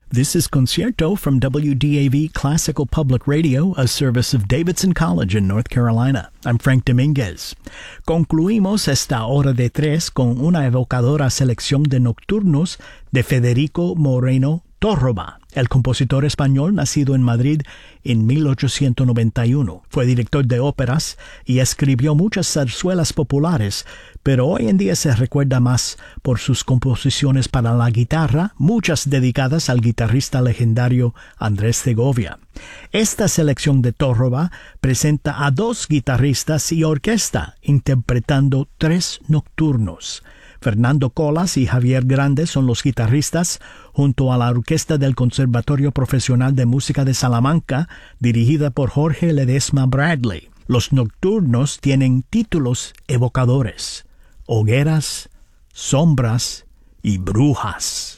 This is Concierto from WDAV Classical Public Radio, a service of Davidson College in North Carolina. I'm Frank Dominguez. Concluimos esta hora de tres con una evocadora selección de nocturnos de Federico Moreno Torroba, el compositor español nacido en Madrid en 1891. Fue director de óperas y escribió muchas zarzuelas populares, pero hoy en día se recuerda más por sus composiciones para la guitarra, muchas dedicadas al guitarrista legendario Andrés Segovia. Esta selección de Torroba presenta a dos guitarristas y orquesta interpretando tres nocturnos. Fernando Colas y Javier Grande son los guitarristas, junto a la orquesta del Conservatorio Profesional de Música de Salamanca, dirigida por Jorge Ledesma Bradley. Los nocturnos tienen títulos evocadores: Hogueras, Sombras y Brujas.